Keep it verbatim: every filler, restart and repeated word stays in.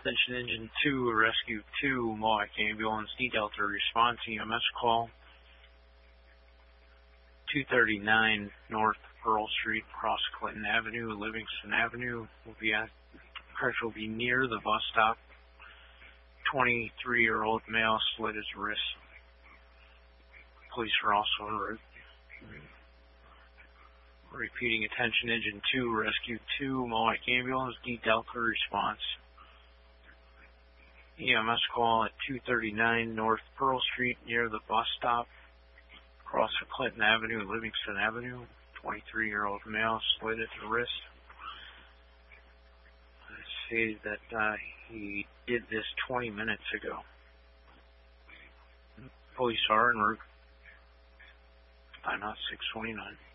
Attention Engine two, Rescue two, Mohawk Ambulance, D Delta response, E M S call. two thirty-nine North Pearl Street, across Clinton Avenue, Livingston Avenue. Will be at, crash will be near the bus stop. twenty-three-year-old male slit his wrist. Police are also en route. Repeating, attention Engine two, Rescue two, Mohawk Ambulance, D Delta response. E M S call at two thirty-nine North Pearl Street, near the bus stop, across Clinton Avenue, Livingston Avenue. twenty-three-year-old male slit at the wrist. It stated that uh, he did this twenty minutes ago. Police are en route. five oh six twenty-nine.